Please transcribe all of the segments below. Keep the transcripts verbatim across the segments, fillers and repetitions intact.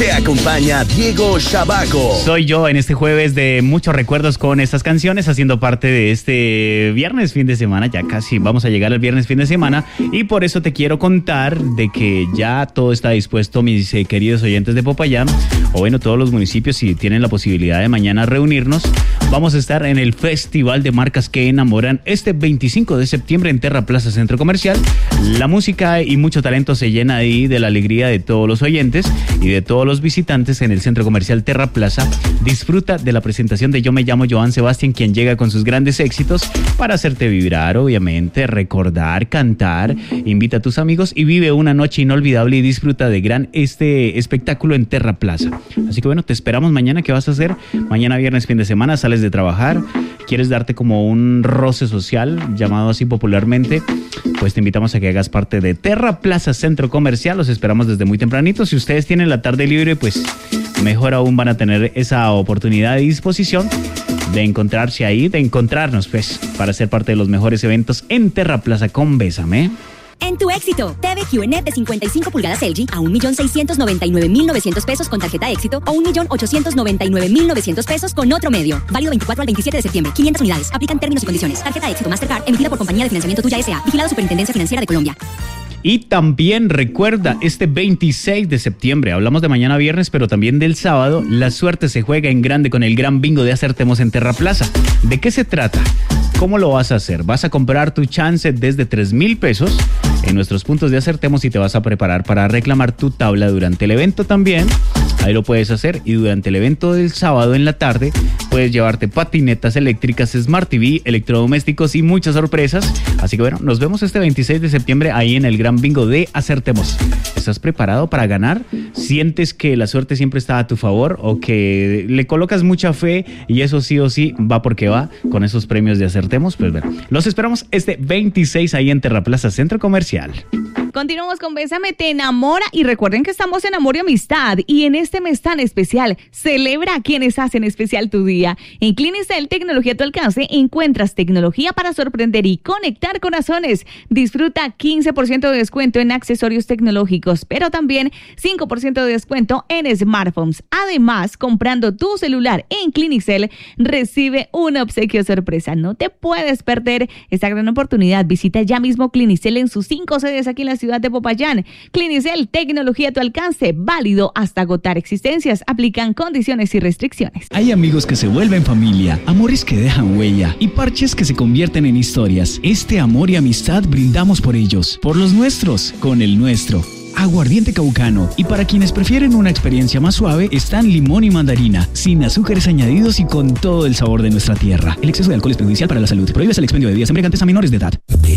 Te acompaña Diego Shabaco. Soy yo en este jueves de muchos recuerdos con estas canciones, haciendo parte de este viernes fin de semana. Ya casi vamos a llegar al viernes fin de semana y por eso te quiero contar de que ya todo está dispuesto, mis eh, queridos oyentes de Popayán, o bueno, todos los municipios, si tienen la posibilidad de mañana reunirnos. Vamos a estar en el Festival de Marcas que Enamoran este veinticinco de septiembre en Terra Plaza Centro Comercial. La música y mucho talento se llena ahí de la alegría de todos los oyentes y de todos los visitantes en el Centro Comercial Terra Plaza. Disfruta de la presentación de Yo Me Llamo Joan Sebastián, quien llega con sus grandes éxitos para hacerte vibrar, obviamente, recordar, cantar. Invita a tus amigos y vive una noche inolvidable y disfruta de gran este espectáculo en Terra Plaza. Así que bueno, te esperamos mañana. ¿Qué vas a hacer? Mañana viernes fin de semana, sales de trabajar, quieres darte como un roce social, llamado así popularmente, pues te invitamos a que hagas parte de Terra Plaza Centro Comercial. Los esperamos desde muy tempranito. Si ustedes tienen la tarde libre, pues mejor aún, van a tener esa oportunidad y disposición de encontrarse ahí, de encontrarnos, pues, para ser parte de los mejores eventos en Terra Plaza con Bésame. En tu éxito, T V Q N E T de cincuenta y cinco pulgadas L G a un millón seiscientos noventa y nueve mil novecientos pesos con tarjeta éxito o un millón ochocientos noventa y nueve mil novecientos pesos con otro medio. Válido veinticuatro al veintisiete de septiembre. quinientas unidades. Aplican términos y condiciones. Tarjeta éxito Mastercard emitida por Compañía de Financiamiento Tuya S A. Vigilado Superintendencia Financiera de Colombia. Y también recuerda, este veintiséis de septiembre, hablamos de mañana viernes, pero también del sábado, la suerte se juega en grande con el gran bingo de Acertemos en Terra Plaza. ¿De qué se trata? ¿Cómo lo vas a hacer? Vas a comprar tu chance desde tres mil pesos en nuestros puntos de Acertemos y te vas a preparar para reclamar tu tabla durante el evento también. Ahí lo puedes hacer, y durante el evento del sábado en la tarde puedes llevarte patinetas eléctricas, Smart T V, electrodomésticos y muchas sorpresas. Así que bueno, nos vemos este veintiséis de septiembre ahí en el gran bingo de Acertemos. ¿Estás preparado para ganar? ¿Sientes que la suerte siempre está a tu favor o que le colocas mucha fe y eso sí o sí va porque va con esos premios de Acertemos? Pues bueno, los esperamos este veintiséis ahí en Terra Plaza Centro Comercial. Continuamos con Bésame Te Enamora y recuerden que estamos en Amor y Amistad y en este mes tan especial celebra a quienes hacen especial tu día. En Clinicel Tecnología a tu alcance encuentras tecnología para sorprender y conectar corazones. Disfruta quince por ciento de descuento en accesorios tecnológicos, pero también cinco por ciento de descuento en smartphones. Además, comprando tu celular en Clinicel recibe un obsequio sorpresa. No te puedes perder esta gran oportunidad. Visita ya mismo Clinicel en sus cinco sedes aquí en la ciudad de Popayán. Clinicel, tecnología a tu alcance, válido hasta agotar existencias. Aplican condiciones y restricciones. Hay amigos que se vuelven familia, amores que dejan huella y parches que se convierten en historias. Este amor y amistad brindamos por ellos, por los nuestros, con el nuestro. Aguardiente caucano, y para quienes prefieren una experiencia más suave están limón y mandarina, sin azúcares añadidos y con todo el sabor de nuestra tierra. El exceso de alcohol es perjudicial para la salud. Prohíbes el expendio de bebidas embriagantes a menores de edad.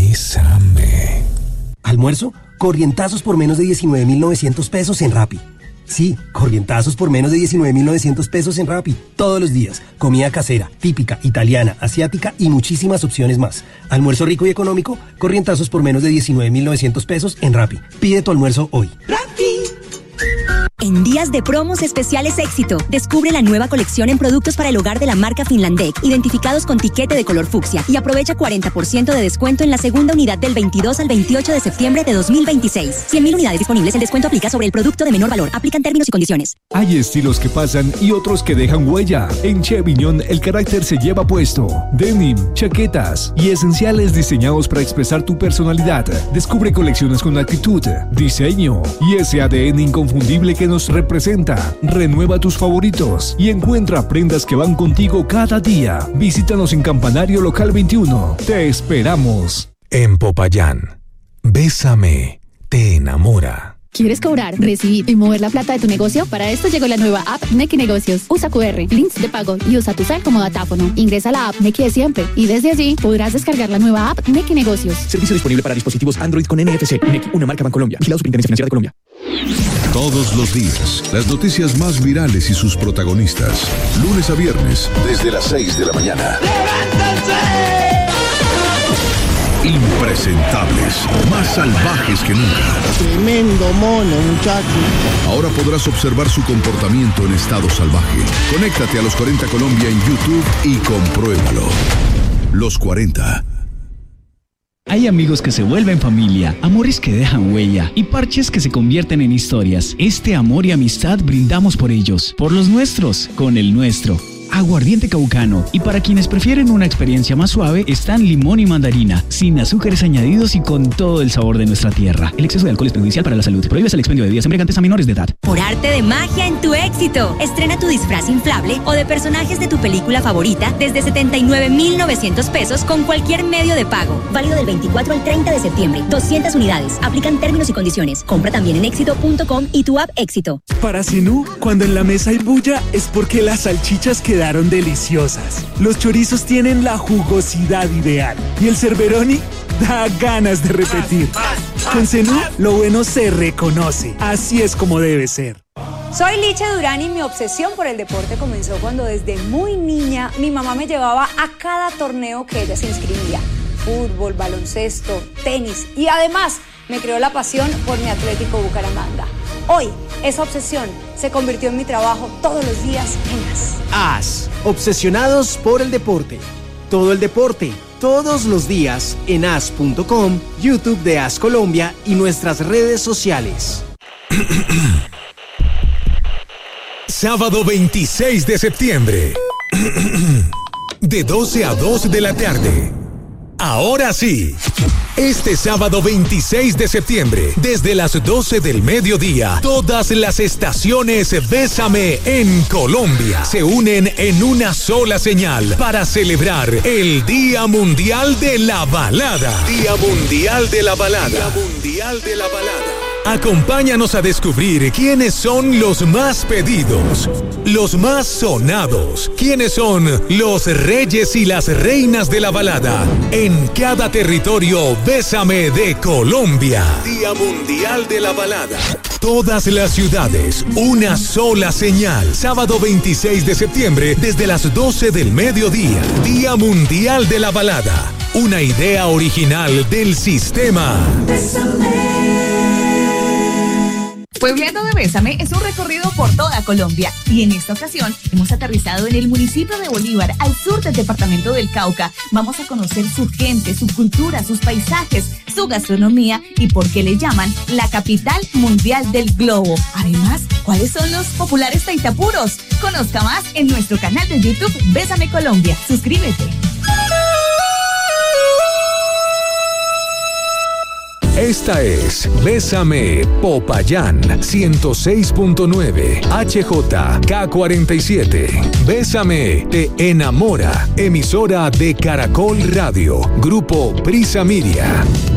Bésame. ¿Almuerzo? Corrientazos por menos de diecinueve mil novecientos pesos en Rappi. Sí, corrientazos por menos de diecinueve mil novecientos pesos en Rappi. Todos los días. Comida casera, típica, italiana, asiática y muchísimas opciones más. Almuerzo rico y económico, corrientazos por menos de diecinueve mil novecientos pesos en Rappi. Pide tu almuerzo hoy. ¡Rappi! En días de promos especiales Éxito, descubre la nueva colección en productos para el hogar de la marca Finlandec, identificados con tiquete de color fucsia, y aprovecha cuarenta por ciento de descuento en la segunda unidad del veintidós al veintiocho de septiembre de dos mil veintiséis. cien mil unidades disponibles. El descuento aplica sobre el producto de menor valor. Aplican términos y condiciones. Hay estilos que pasan y otros que dejan huella. En Cheviñón el carácter se lleva puesto. Denim, chaquetas y esenciales diseñados para expresar tu personalidad. Descubre colecciones con actitud, diseño y ese A D N inconfundible que nos representa. Renueva tus favoritos y encuentra prendas que van contigo cada día. Visítanos en Campanario Local veintiuno. Te esperamos. En Popayán, Bésame Te Enamora. ¿Quieres cobrar, recibir y mover la plata de tu negocio? Para esto llegó la nueva app Nequi Negocios. Usa Q R, links de pago y usa tu cel como datáfono. Ingresa a la app Nequi de siempre y desde allí podrás descargar la nueva app Nequi Negocios. Servicio disponible para dispositivos Android con N F C. Nequi, una marca Bancolombia. Vigilado Superintendencia Financiera de Colombia. Todos los días, las noticias más virales y sus protagonistas. Lunes a viernes, desde las seis de la mañana. ¡Levántense! Impresentables, más salvajes que nunca. Tremendo mono, muchacho. Ahora podrás observar su comportamiento en estado salvaje. Conéctate a Los cuarenta Colombia en YouTube y compruébalo. Los cuarenta. Hay amigos que se vuelven familia, amores que dejan huella y parches que se convierten en historias. Este amor y amistad brindamos por ellos, por los nuestros, con el nuestro. Aguardiente caucano. Y para quienes prefieren una experiencia más suave, están limón y mandarina, sin azúcares añadidos y con todo el sabor de nuestra tierra. El exceso de alcohol es perjudicial para la salud. Prohíbes el expendio de bebidas embriagantes a menores de edad. Por arte de magia en tu éxito. Estrena tu disfraz inflable o de personajes de tu película favorita desde setenta y nueve mil novecientos pesos con cualquier medio de pago. Válido del veinticuatro al treinta de septiembre. doscientas unidades. Aplican términos y condiciones. Compra también en éxito punto com y tu app Éxito. Para Zenú, cuando en la mesa hay bulla es porque las salchichas quedaron deliciosas. Los chorizos tienen la jugosidad ideal y el cerberoni da ganas de repetir. Con Zenú, lo bueno se reconoce. Así es como debe ser. Soy Licha Durán y mi obsesión por el deporte comenzó cuando desde muy niña mi mamá me llevaba a cada torneo que ella se inscribía. Fútbol, baloncesto, tenis y además me creó la pasión por mi Atlético Bucaramanga. Hoy, esa obsesión se convirtió en mi trabajo todos los días en A S. A S, obsesionados por el deporte. Todo el deporte, todos los días en A S punto com, YouTube de A S Colombia y nuestras redes sociales. Sábado veintiséis de septiembre. De doce a dos de la tarde. Ahora sí. Este sábado veintiséis de septiembre, desde las doce del mediodía, todas las estaciones Bésame en Colombia se unen en una sola señal para celebrar el Día Mundial de la Balada. Día Mundial de la Balada. Día Mundial de la Balada. Acompáñanos a descubrir quiénes son los más pedidos, los más sonados, quiénes son los reyes y las reinas de la balada en cada territorio Bésame de Colombia. Día Mundial de la Balada. Todas las ciudades, una sola señal. Sábado veintiséis de septiembre desde las doce del mediodía. Día Mundial de la Balada. Una idea original del sistema. Bésame. Puebleando de Bésame es un recorrido por toda Colombia y en esta ocasión hemos aterrizado en el municipio de Bolívar, al sur del departamento del Cauca. Vamos a conocer su gente, su cultura, sus paisajes, su gastronomía y por qué le llaman la capital mundial del globo. Además, ¿cuáles son los populares taitapuros? Conozca más en nuestro canal de YouTube Bésame Colombia. Suscríbete. Esta es Bésame Popayán ciento seis punto nueve H J K cuarenta y siete. Bésame te enamora. Emisora de Caracol Radio. Grupo Prisa Media.